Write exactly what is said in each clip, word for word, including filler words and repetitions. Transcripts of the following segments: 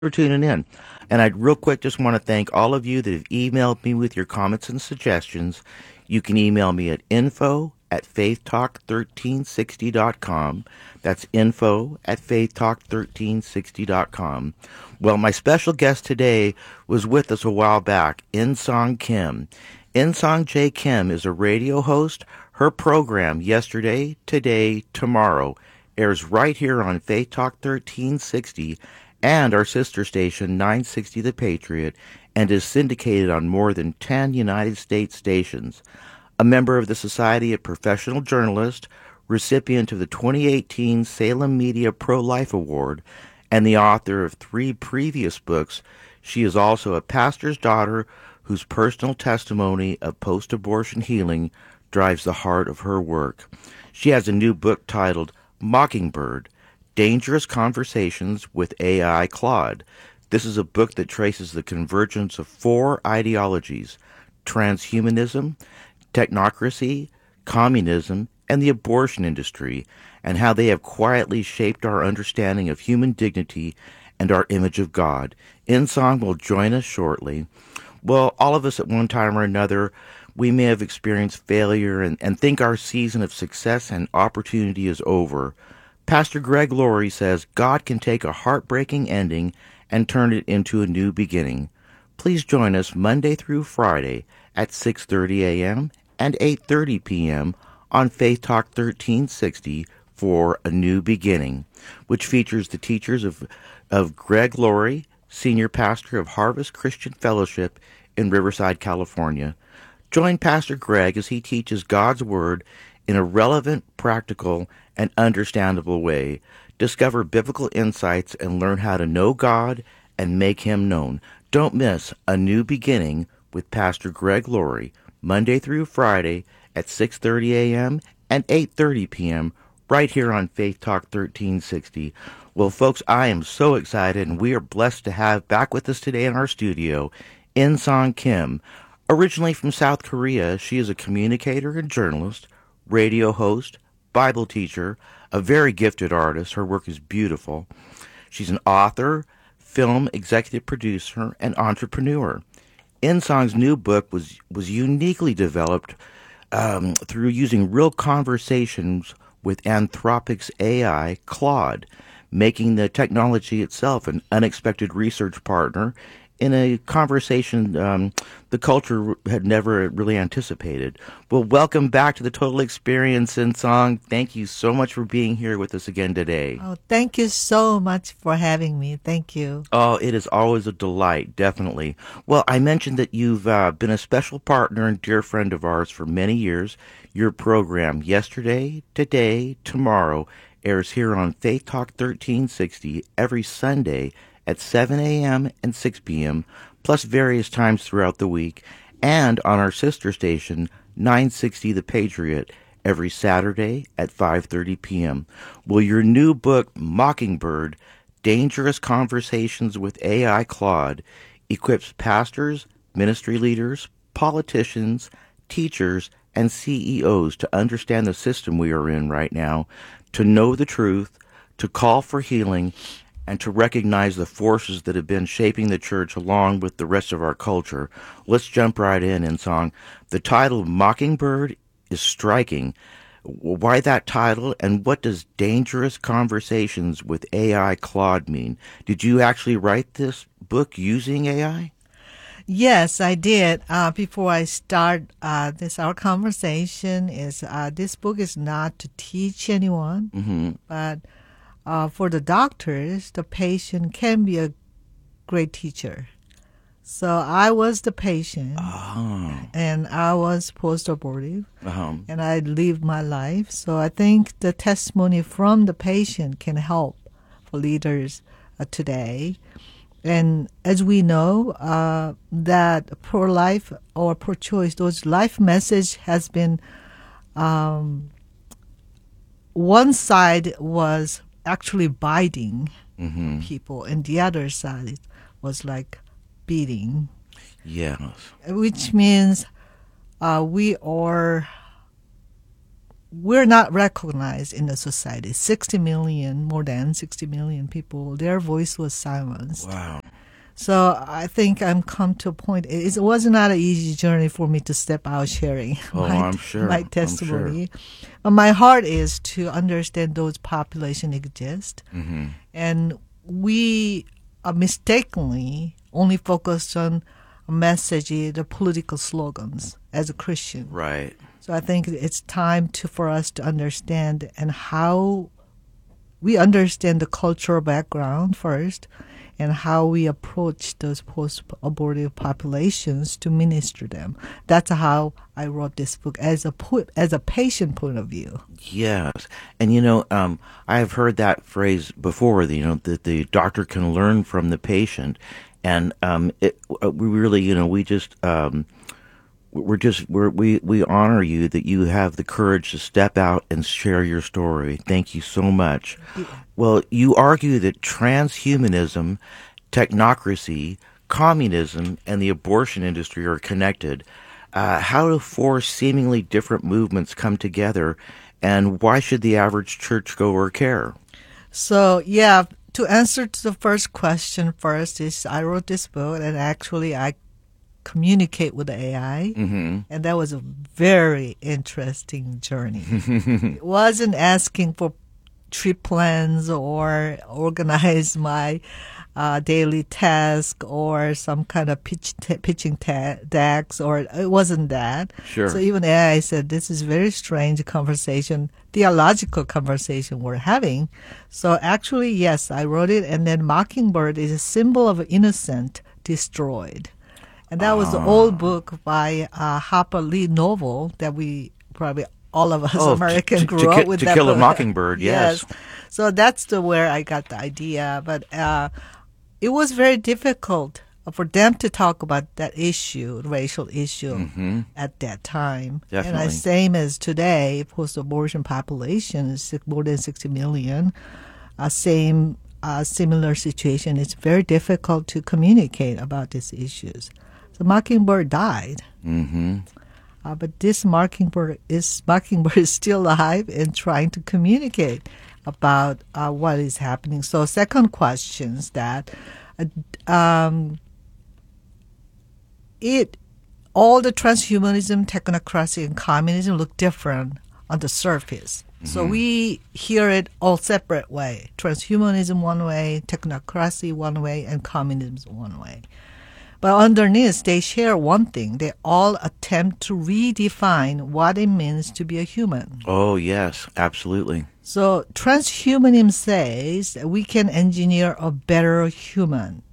for tuning in. And I real quick just want to thank all of you that have emailed me with your comments and suggestions. You can email me at info at faithtalk1360.com. That's info at faithtalk1360.com. Well, my special guest today was with us a while back, Insong Kim. Insong J. Kim is a radio host. Her program, Yesterday, Today, Tomorrow, airs right here on Faith Talk thirteen sixty and our sister station nine sixty The Patriot, and is syndicated on more than ten United States stations. A member of the Society of Professional Journalists, recipient of the twenty eighteen Salem Media Pro-Life Award, and the author of three previous books, she is also a pastor's daughter whose personal testimony of post-abortion healing drives the heart of her work. She has a new book titled Mockingbird, Dangerous Conversations with A I Claude. This is a book that traces the convergence of four ideologies: transhumanism, technocracy, communism, and the abortion industry, and how they have quietly shaped our understanding of human dignity and our image of God. Insong will join us shortly. Well, all of us at one time or another, we may have experienced failure and, and think our season of success and opportunity is over. Pastor Greg Laurie says God can take a heartbreaking ending and turn it into a new beginning. Please join us Monday through Friday at six thirty a.m. and eight thirty p.m. on Faith Talk thirteen sixty for A New Beginning, which features the teachers of, of Greg Laurie, senior pastor of Harvest Christian Fellowship in Riverside, California. Join Pastor Greg as he teaches God's Word in a relevant, practical, and understandable way. Discover biblical insights and learn how to know God and make Him known. Don't miss A New Beginning with Pastor Greg Laurie, Monday through Friday at six thirty a.m. and eight thirty p.m. right here on Faith Talk thirteen sixty. Well, folks, I am so excited, and we are blessed to have back with us today in our studio Insong Kim. Originally from South Korea, she is a communicator and journalist, radio host, Bible teacher, a very gifted artist. Her work is beautiful. She's an author, film executive producer, and entrepreneur. Insong's new book was, was uniquely developed um, through using real conversations with Anthropic's A I, Claude, making the technology itself an unexpected research partner in a conversation um, the culture had never really anticipated. Well, welcome back to the Total Experience, Insong. Thank you so much for being here with us again today. Oh, thank you so much for having me. Thank you. Oh, it is always a delight, definitely. Well, I mentioned that you've uh, been a special partner and dear friend of ours for many years. Your program, Yesterday, Today, Tomorrow, airs here on Faith Talk thirteen sixty every Sunday at seven a.m. and six p.m., plus various times throughout the week, and on our sister station, nine sixty The Patriot, every Saturday at five thirty p.m. Well, your new book, Mockingbird, Dangerous Conversations with A I Claude, equips pastors, ministry leaders, politicians, teachers, and C E Os to understand the system we are in right now, to know the truth, to call for healing, and to recognize the forces that have been shaping the church along with the rest of our culture. Let's jump right in, Insong. The title Mockingbird is striking. Why that title, and what does Dangerous Conversations with A I Claude mean? Did you actually write this book using A I? Yes, I did. Uh, before I start uh, this, our conversation is uh, this book is not to teach anyone, Mm-hmm. but Uh, for the doctors, the patient can be a great teacher. So I was the patient, Oh. and I was post-abortive, Uh-huh. and I lived my life. So I think the testimony from the patient can help for leaders uh, today. And as we know, uh, that pro-life or pro-choice, those life message has been, um, one side was actually biting Mm-hmm. people, and the other side was like beating, Yes. which means uh, we are we're not recognized in the society. sixty million, more than sixty million people, their voice was silenced. Wow. So I think I'm come to a point. It was not an easy journey for me to step out sharing Oh, my, I'm sure. my I'm testimony. sure. But my heart is to understand those population exist. Mm-hmm. And we are mistakenly only focused on a message, the political slogans as a Christian. Right. So I think it's time to for us to understand and how we understand the cultural background first and how we approach those post-abortive populations to minister them. That's how I wrote this book as a po- as a patient point of view. Yes. And, you know, um, I have heard that phrase before, you know, that the doctor can learn from the patient. And um, it, we really, you know, we just... Um, We're just we're, we we honor you that you have the courage to step out and share your story. Thank you so much. Yeah. Well, you argue that transhumanism, technocracy, communism, and the abortion industry are connected. Uh, how do four seemingly different movements come together, and why should the average churchgoer care? So, yeah, to answer to the first question first is I wrote this book, and actually I communicate with the A I, mm-hmm. and that was a very interesting journey. It wasn't asking for trip plans or organize my uh, daily task or some kind of pitch t- pitching ta- decks, or it wasn't that. Sure. So even A I said, this is very strange conversation, theological conversation we're having. So actually, yes, I wrote it, and then Mockingbird is a symbol of innocent destroyed. And that was the old book by uh, Harper Lee novel that we probably all of us oh, Americans to, grew to, up to, with. To that Kill book. a Mockingbird, yes. yes. So that's the where I got the idea. But uh, it was very difficult for them to talk about that issue, racial issue, mm-hmm. at that time. Definitely. And the same as today, post-abortion population is more than sixty million. Uh, same uh, similar situation. It's very difficult to communicate about these issues. The Mockingbird died, mm-hmm. uh, but this Mockingbird is Mockingbird is still alive and trying to communicate about uh, what is happening. So, second question is that uh, um, it all the transhumanism, technocracy, and communism look different on the surface. Mm-hmm. So we hear it all separate way: transhumanism one way, technocracy one way, and communism one way. But underneath, they share one thing. They all attempt to redefine what it means to be a human. Oh, yes, absolutely. So transhumanism says that we can engineer a better human.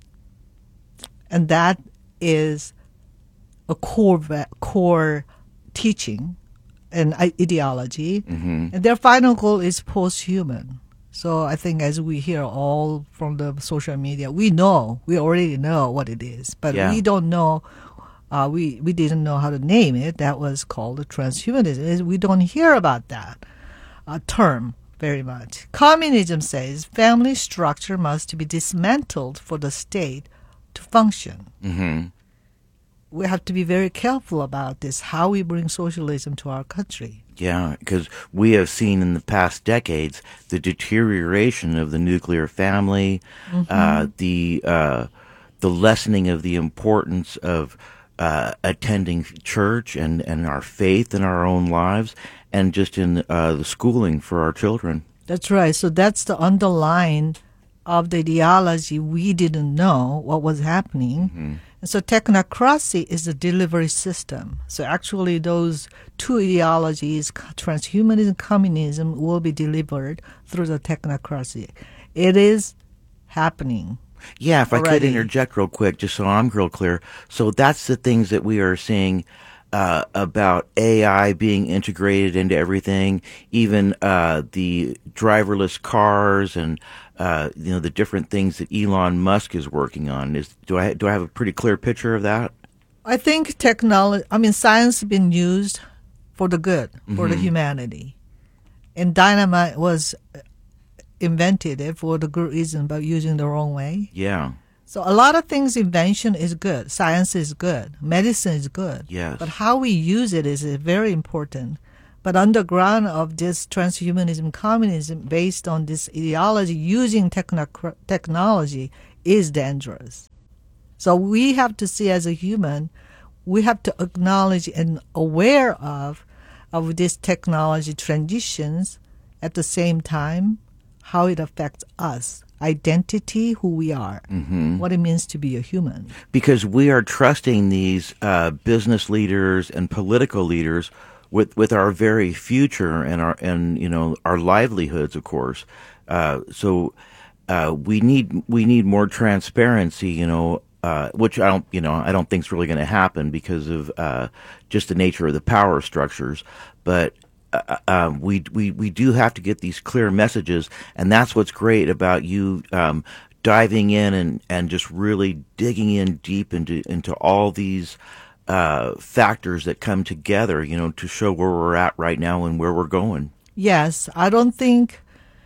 And that is a core core teaching and ideology. Mm-hmm. And their final goal is post-human. So I think as we hear all from the social media, we know, we already know what it is, but yeah. we don't know, uh, we, we didn't know how to name it. That was called transhumanism. We don't hear about that uh, term very much. Communism says family structure must be dismantled for the state to function. Mm-hmm. We have to be very careful about this, how we bring socialism to our country. Yeah, because we have seen in the past decades the deterioration of the nuclear family, mm-hmm. uh, the uh, the lessening of the importance of uh, attending church and, and our faith in our own lives, and just in uh, the schooling for our children. That's right. So that's the underline of the ideology. We didn't know what was happening. Mm-hmm. And so technocracy is a delivery system. So actually those two ideologies, transhumanism, communism, will be delivered through the technocracy. It is happening. Yeah, if already. I could interject real quick, just so I'm real clear. So that's the things that we are seeing uh, about A I being integrated into everything, even uh, the driverless cars and Uh, you know, the different things that Elon Musk is working on. Is do I do I have a pretty clear picture of that? I think technology, I mean, science has been used for the good, for mm-hmm. the humanity. And dynamite was invented for the good reason, but using the wrong way. Yeah. So a lot of things, invention is good. Science is good. Medicine is good. Yes. But how we use it is very important. But underground of this transhumanism, communism, based on this ideology, using techno- technology is dangerous. So we have to see as a human, we have to acknowledge and aware of, of these technology transitions at the same time, how it affects us, identity, who we are, mm-hmm. what it means to be a human. Because we are trusting these uh, business leaders and political leaders with, with our very future and our and you know our livelihoods, of course. Uh, so uh, we need we need more transparency, you know, uh, which I don't you know I don't think is really going to happen because of uh, just the nature of the power structures, but. Uh, uh, we we we do have to get these clear messages, and that's what's great about you um, diving in and, and just really digging in deep into into all these uh, factors that come together, you know, to show where we're at right now and where we're going. Yes, I don't think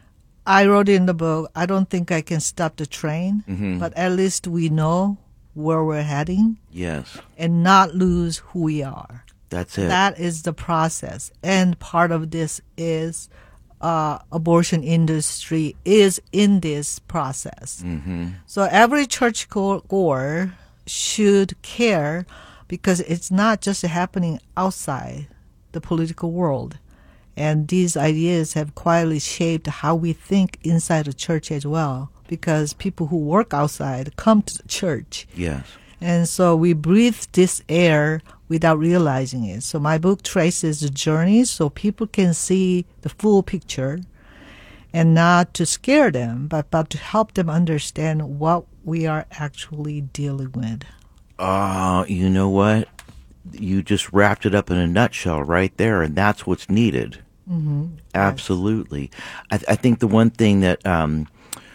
I wrote in the book. I don't think I can stop the train, mm-hmm. but at least we know where we're heading. Yes, and not lose who we are. That's it. That is the process. And part of this is uh, abortion industry is in this process. Mm-hmm. So every church goer should care because it's not just happening outside the political world. And these ideas have quietly shaped how we think inside the church as well, because people who work outside come to the church. Yes. And so we breathe this air without realizing it. So my book traces the journey so people can see the full picture and not to scare them, but, but to help them understand what we are actually dealing with. Uh, you know what? You just wrapped it up in a nutshell right there, and that's what's needed. Mm-hmm. Absolutely. I, th- I think the one thing that um,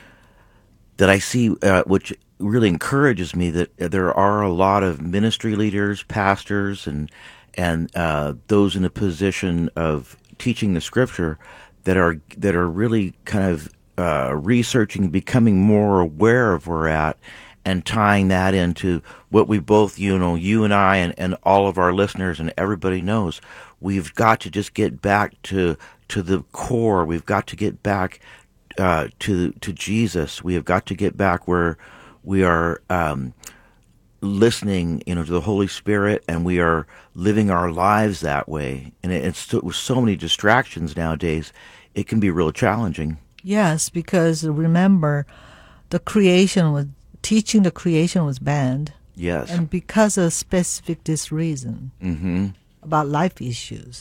that I see, uh, which really encourages me, that there are a lot of ministry leaders, pastors, and and uh, those in a position of teaching the Scripture that are that are really kind of uh, researching, becoming more aware of where we're at, and tying that into what we both, you know, you and I, and, and all of our listeners and everybody knows. We've got to just get back to to the core. We've got to get back uh, to to Jesus. We have got to get back where we are um, listening, you know, to the Holy Spirit, and we are living our lives that way. And it, it's with so many distractions nowadays, it can be real challenging. Yes, because remember, the creation was teaching the creation was banned. Yes, and because of specific this reason mm-hmm. about life issues,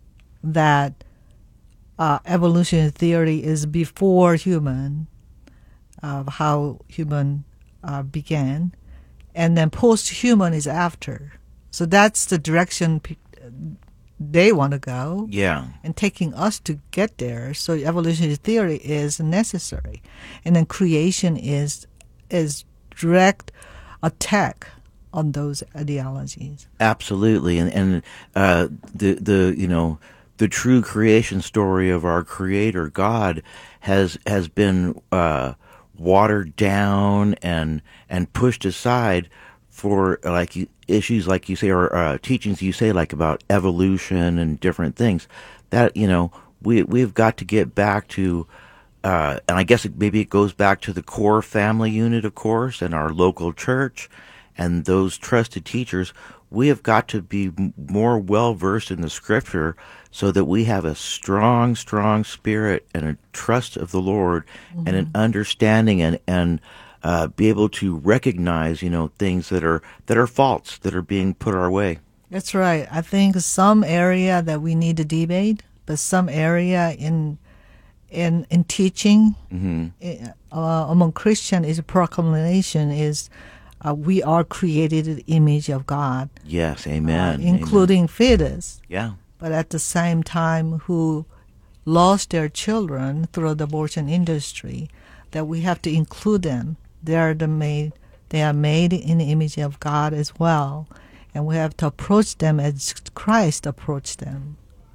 that uh, evolutionary theory is before human, of uh, how human uh, began, and then post-human is after. So that's the direction pe- they want to go. Yeah. And taking us to get there. So evolutionary theory is necessary. And then creation is is direct attack on those ideologies. Absolutely. And and uh, the the you know the true creation story of our Creator God has has been uh, watered down and and pushed aside for like issues like you say, or uh, teachings you say, like about evolution and different things. That, you know, we we've got to get back to, uh, and I guess it, maybe it goes back to the core family unit, of course, and our local church, and those trusted teachers. We have got to be more well versed in the Scripture so that we have a strong, strong spirit and a trust of the Lord, mm-hmm. and an understanding, and and uh, be able to recognize, you know, things that are that are false, that are being put our way. That's right. I think some area that we need to debate, but some area in in in teaching mm-hmm. uh, among Christian is a proclamation is. Uh, we are created in the image of God. Yes, amen. Uh, including amen. fetus. Yeah. But at the same time, who lost their children through the abortion industry, that we have to include them. They are the made. They are made in the image of God as well, and we have to approach them as Christ approached them.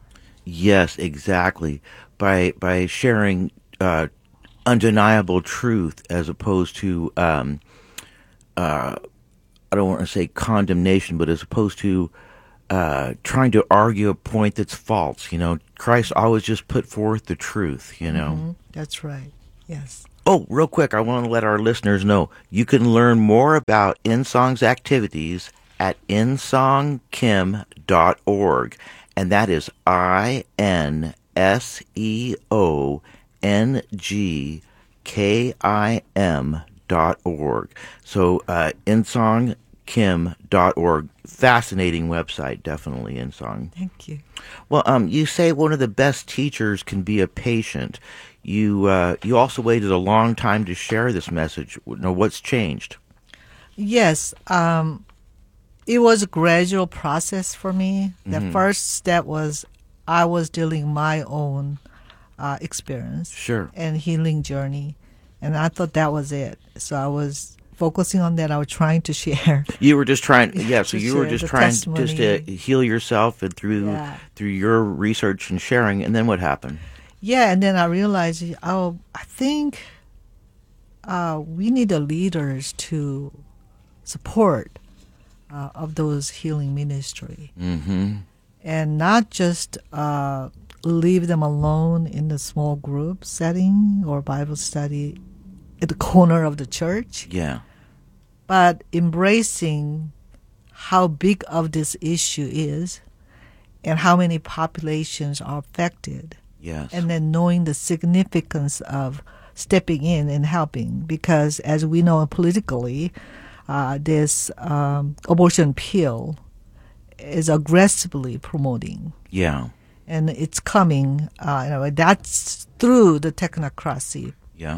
Yes, exactly. By by sharing uh, undeniable truth as opposed to. Um, Uh, I don't want to say condemnation, but as opposed to uh, trying to argue a point that's false. You know, Christ always just put forth the truth, you know. Mm-hmm. That's right. Yes. Oh, real quick, I want to let our listeners know you can learn more about InSong's activities at in song kim dot org, and that is I N S E O N G K I M dot org. So, uh, in song kim dot org. Fascinating website, definitely, InSong. Thank you. Well, um, you say one of the best teachers can be a patient. You uh, you also waited a long time to share this message. Now, what's changed? Yes, um, it was a gradual process for me. The Mhm. first step was I was dealing my own uh, experience Sure. and healing journey, and I thought that was it. So I was focusing on that. I was trying to share. You were just trying, yeah. So To you were share just the trying just to testimony. heal yourself, and through Yeah. through your research and sharing. And then what happened? Yeah, and then I realized, oh, I think uh, we need the leaders to support uh, of those healing ministry, Mm-hmm. and not just uh, leave them alone in the small group setting or Bible study at the corner of the church, Yeah. but embracing how big of this issue is and how many populations are affected. Yes. And then knowing the significance of stepping in and helping, because as we know politically, uh, this um, abortion pill is aggressively promoting, yeah. and it's coming. Uh, you know, that's through the technocracy Yeah.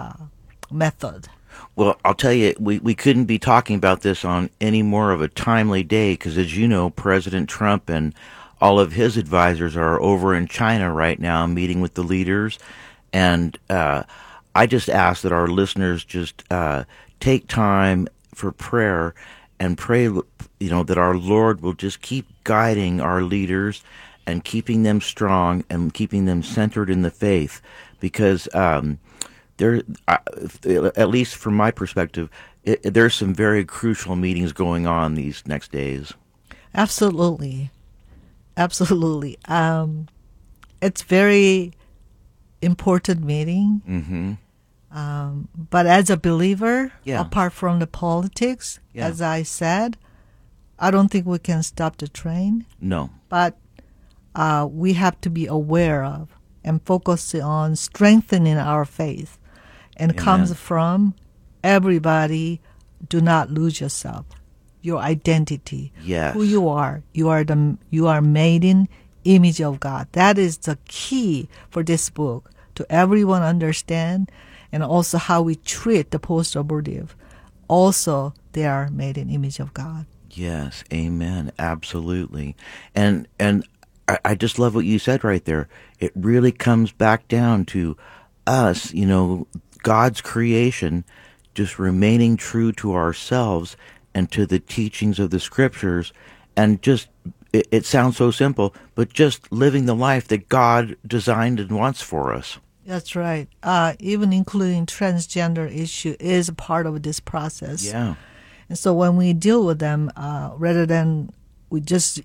method. Well, I'll tell you, we, we couldn't be talking about this on any more of a timely day because, as you know, President Trump and all of his advisors are over in China right now meeting with the leaders. And uh, I just ask that our listeners just uh, take time for prayer and pray, you know, that our Lord will just keep guiding our leaders and keeping them strong and keeping them centered in the faith. Because um, there, uh, at least from my perspective, it, there's some very crucial meetings going on these next days. Absolutely. Absolutely. Um, it's very important meeting. Mm-hmm. Um, but as a believer, Yeah. apart from the politics, Yeah. as I said, I don't think we can stop the train. No. But uh, we have to be aware of and focus on strengthening our faith. And it Amen. comes from everybody, do not lose yourself, your identity, Yes. who you are. You are the you are made in image of God. That is the key for this book, to everyone understand, and also how we treat the post-abortive. Also, they are made in image of God. Yes, amen, absolutely. And and I, I just love what you said right there. It really comes back down to us, you know, God's creation, just remaining true to ourselves and to the teachings of the scriptures, and just, it, it sounds so simple, but just living the life that God designed and wants for us. That's right. Uh, even including transgender issue is a part of this process. Yeah. And so when we deal with them, uh, rather than we just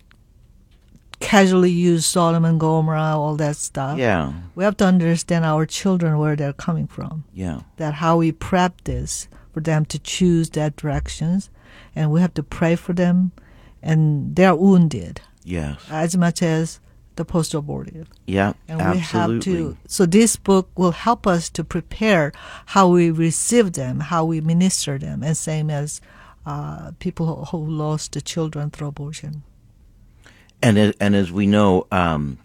casually use Sodom and Gomorrah, all that stuff, Yeah. we have to understand our children, where they're coming from, Yeah. that how we prep this for them to choose that directions. And we have to pray for them. And they're wounded Yes. as much as the post-abortive. Yeah. And absolutely. we have to, so this book will help us to prepare how we receive them, how we minister them, and same as uh, people who lost the children through abortion. And as, and as we know, um,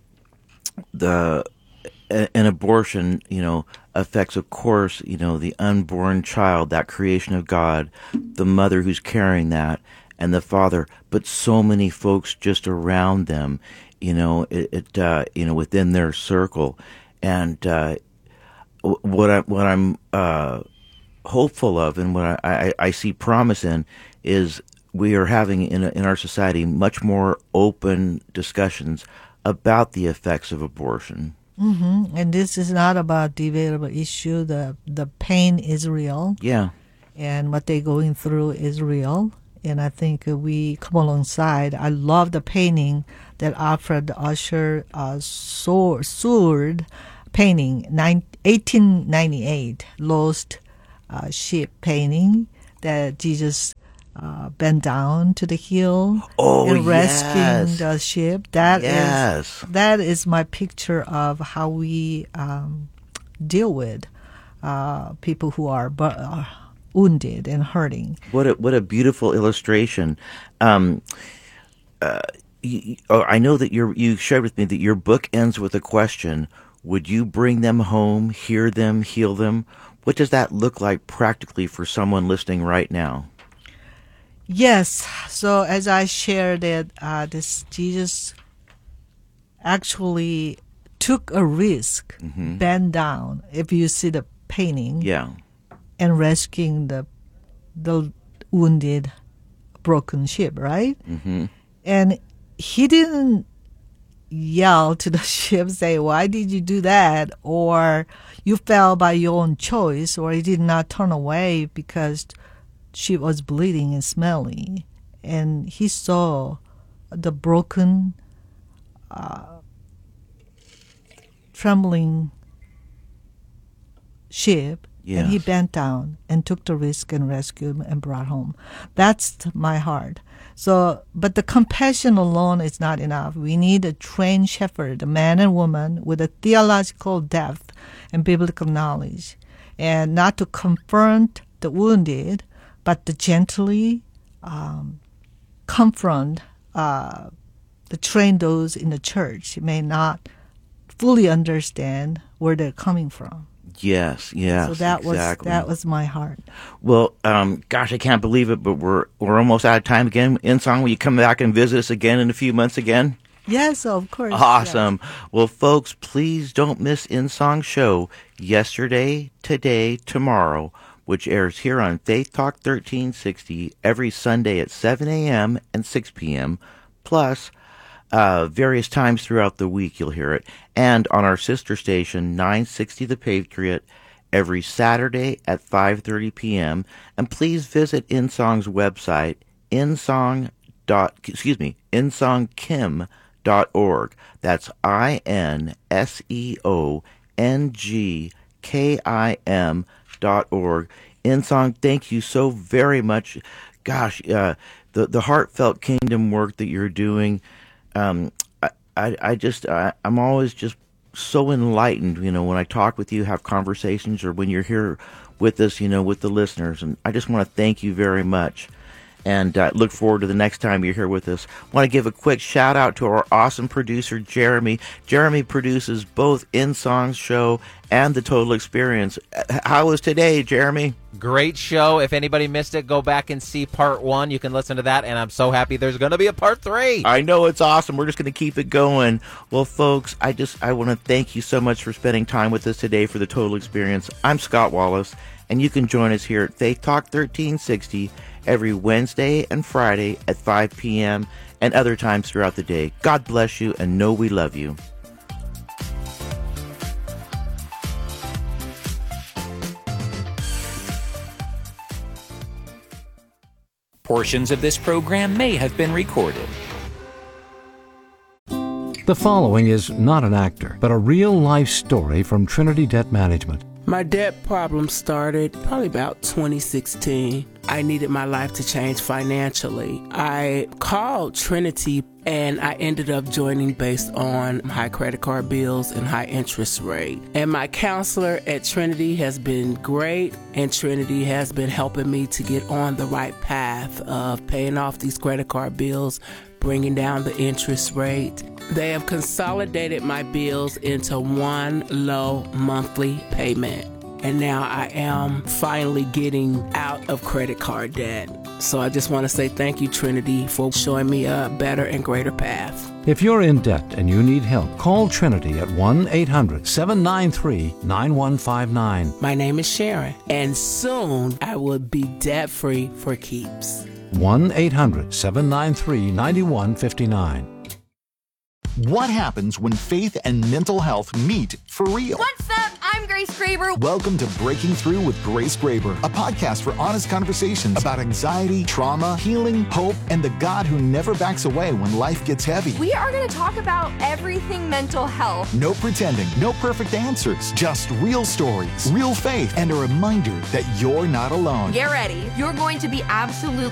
the an abortion, you know, affects, of course, you know, the unborn child, that creation of God, the mother who's carrying that, and the father, but so many folks just around them, you know, it, it uh, you know, within their circle, and uh, what I what I'm uh, hopeful of, and what I, I, I see promise in, is we are having in a, in our society much more open discussions about the effects of abortion. Mm-hmm. And this is not about debatable issue. The the pain is real, Yeah. and what they're going through is real. and I think we come alongside. I love the painting that Alfred Usher uh, sword, sword painting, eighteen ninety-eight, Lost uh, Ship painting that Jesus uh, bent down to the hill oh, and rescuing yes. the ship. That yes. is that is my picture of how we um, deal with uh, people who are bu- uh, wounded and hurting. What a, what a beautiful illustration. Um, uh, you, oh, I know that you're, you shared with me that your book ends with a question. Would you bring them home, hear them, heal them? What does that look like practically for someone listening right now? Yes. So as I shared it, uh, this Jesus actually took a risk, mm-hmm. bent down, if you see the painting, yeah, and rescuing the the wounded, broken ship, right? Mm-hmm. And he didn't yell to the ship, say, why did you do that? Or you fell by your own choice, or he did not turn away because she was bleeding and smelly. And he saw the broken, uh, trembling ship, yes. and he bent down and took the risk and rescued and brought home. That's my heart. So, but the compassion alone is not enough. We need a trained shepherd, a man and woman with a theological depth and biblical knowledge, and not to confront the wounded, but to gently um, confront, uh, to train those in the church who may not fully understand where they're coming from. Yes, yes, so that exactly. was that was my heart. Well, um, gosh, I can't believe it, but we're we're almost out of time again. In-Song, will you come back and visit us again in a few months again? Yes, of course. Awesome. Yes. Well, folks, please don't miss In-Song's show Yesterday, Today, Tomorrow, which airs here on Faith Talk thirteen sixty every Sunday at seven a.m. and six p.m. Plus, uh, various times throughout the week you'll hear it. And on our sister station, nine sixty The Patriot, every Saturday at five thirty p.m. And please visit In-Song's website, insong dot excuse me, insongkim dot org. That's I N S E O N G K I M dot org. In-Song, thank you so very much. Gosh, uh, the the heartfelt kingdom work that you're doing. Um, I, I, I just, I, I'm always just so enlightened, you know, when I talk with you, have conversations, or when you're here with us, you know, with the listeners. And I just want to thank you very much. And uh, look forward to the next time you're here with us. I want to give a quick shout out to our awesome producer, Jeremy. Jeremy produces both In-Song's show and The Total Experience. How was today, Jeremy? Great show. If anybody missed it, go back and see part one. You can listen to that, and I'm so happy there's going to be a part three. I know, it's awesome. We're just going to keep it going. Well, folks, I just I want to thank you so much for spending time with us today for The Total Experience. I'm Scott Wallace, and you can join us here at Faith Talk thirteen sixty every Wednesday and Friday at five p.m. and other times throughout the day. God bless you, and know we love you. Portions of this program may have been recorded. The following is not an actor, but a real-life story from Trinity Debt Management. My debt problem started probably about twenty sixteen. I needed my life to change financially. I called Trinity and I ended up joining based on high credit card bills and high interest rate. And my counselor at Trinity has been great, and Trinity has been helping me to get on the right path of paying off these credit card bills, bringing down the interest rate. They have consolidated my bills into one low monthly payment. And now I am finally getting out of credit card debt. So I just want to say thank you, Trinity, for showing me a better and greater path. If you're in debt and you need help, call Trinity at one eight hundred seven nine three nine one five nine. My name is Sharon, and soon I will be debt-free for keeps. one eight hundred seven nine three nine one five nine. What happens when faith and mental health meet for real? What's up? I'm Grace Graber. Welcome to Breaking Through with Grace Graber, a podcast for honest conversations about anxiety, trauma, healing, hope, and the God who never backs away when life gets heavy. We are going to talk about everything mental health. No pretending, no perfect answers, just real stories, real faith, and a reminder that you're not alone. Get ready. You're going to be absolutely